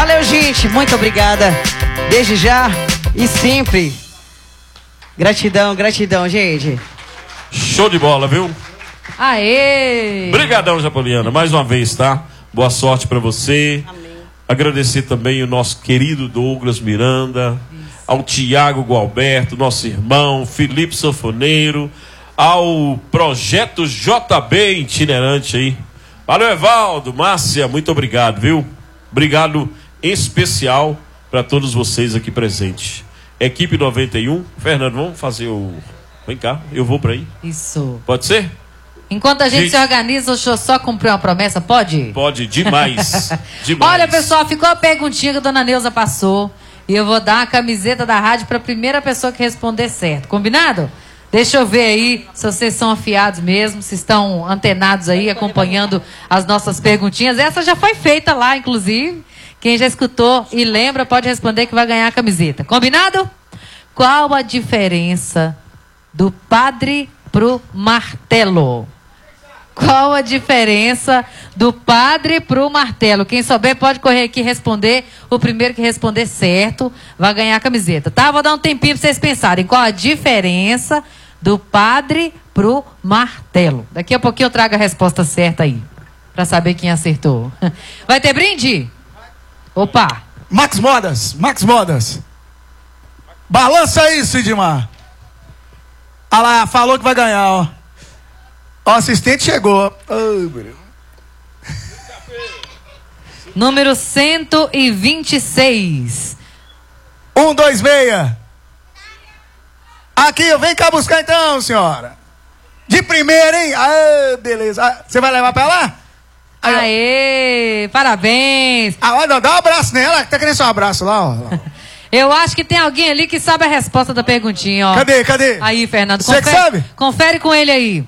Valeu, gente. Muito obrigada. Desde já e sempre. Gratidão, gratidão, gente. Show de bola, viu? Aê! Obrigadão, Japoliana, mais uma vez, tá? Boa sorte pra você. Amém. Agradecer também o nosso querido Douglas Miranda, ao Tiago Gualberto, nosso irmão, Felipe Sanfoneiro, ao Projeto JB itinerante aí. Valeu, Evaldo, Márcia, muito obrigado, viu? Obrigado em especial para todos vocês aqui presentes. Equipe 91, Fernando, vamos fazer o... Vem cá, eu vou para aí. Isso. Pode ser? Enquanto a gente se organiza, deixa eu só cumprir uma promessa, pode? Pode, demais. Demais. Olha, pessoal, ficou a perguntinha que a dona Neuza passou. E eu vou dar a camiseta da rádio para a primeira pessoa que responder certo. Combinado? Deixa eu ver aí se vocês são afiados mesmo, se estão antenados aí, acompanhando as nossas perguntinhas. Essa já foi feita lá, inclusive. Quem já escutou e lembra pode responder que vai ganhar a camiseta. Combinado? Qual a diferença do padre pro martelo? Qual a diferença do padre pro martelo? Quem souber pode correr aqui e responder. O primeiro que responder certo vai ganhar a camiseta, tá? Vou dar um tempinho para vocês pensarem. Qual a diferença do padre pro martelo? Daqui a pouquinho eu trago a resposta certa aí, para saber quem acertou. Vai ter brinde? Opa! Max Modas, Max Modas. Balança aí, Sidmar. Olha lá, falou que vai ganhar, ó. O assistente chegou. Número 126. 126. Aqui, vem cá buscar então, senhora. De primeira, hein? Ah, beleza. Você vai levar pra lá? Aí, aê, parabéns. Dá um abraço nela, tá querendo só um abraço lá, ó. Eu acho que tem alguém ali que sabe a resposta da perguntinha, ó. Cadê? Aí, Fernando, você que sabe? Confere com ele aí.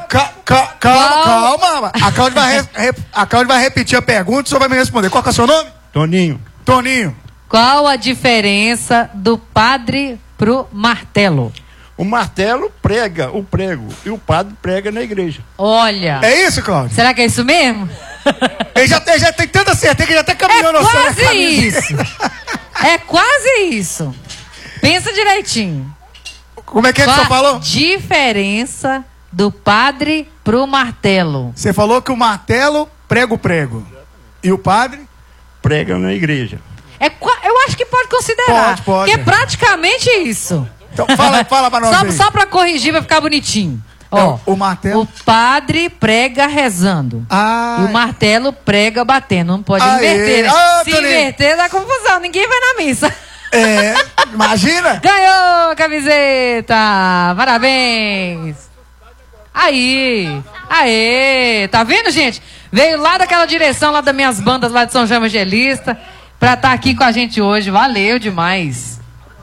Calma. A Cláudia vai repetir a pergunta e só vai me responder. Qual que é o seu nome? Toninho. Qual a diferença do padre pro martelo? O martelo prega o prego e o padre prega na igreja. Olha. É isso, Cláudio? Será que é isso mesmo? Ele já tem tanta certeza que ele já tá caminhando. É quase isso. É quase isso. Pensa direitinho. Como é que você falou? Diferença do padre pro martelo. Você falou que o martelo prega o prego. E o padre? Prega na igreja. Eu acho que pode considerar. Pode. Que é praticamente isso. Então fala pra nós. Só pra corrigir, vai ficar bonitinho. Ó, o martelo. O padre prega rezando. E o martelo prega batendo. Não pode inverter, né? Se inverter, dá confusão. Ninguém vai na missa. Imagina. Ganhou a camiseta. Parabéns. Aê. Tá vendo, gente? Veio lá daquela direção, lá das minhas bandas lá de São João Evangelista, pra estar aqui com a gente hoje. Valeu demais.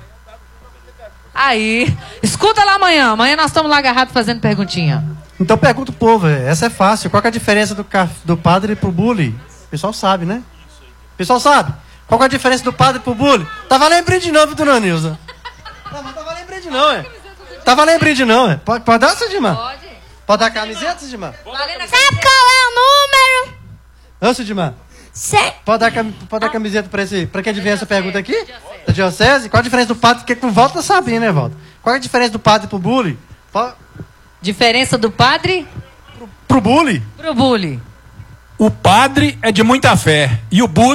Aí, escuta lá amanhã. Amanhã nós estamos lá agarrados fazendo perguntinha. Então pergunta o povo, essa é fácil. Qual que é a diferença do padre pro bully? O pessoal sabe, né? O pessoal sabe? Qual que é a diferença do padre pro bully? Tá valendo brinde não, viu, dona Nilza? Não, mas tá valendo brinde não, é. Tá valendo brinde não, é. Pode dar, Sidmar? Pode dar camiseta, Sidmar? Sabe qual é o número? Ô, Sidmar? Pode dar camiseta pra quem adivinha essa pergunta aqui? Da diocese? Qual a diferença do padre? Porque com o Walter tá sabendo, né, Walter? Qual é a diferença do padre pro bully? Diferença do padre? Pro bully? Pro bully. O padre é de muita fé e o bully